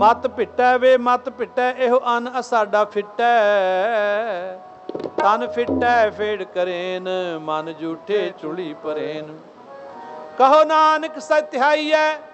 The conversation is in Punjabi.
ਮਤ ਭਿਟੈ ਵੇ ਮਤ ਭਿਟੈ, ਇਹੋ ਅਨ ਅਸਾਡਾ ਫਿਟੈ। ਤਨ ਫਿਟੈ ਫੇੜ ਕਰੇਨ, ਮਨ ਝੂਠੇ ਚੁਲੀ ਪਰੇਨ। ਕਹੋ ਨਾਨਕ ਸਤਿ ਹੈ,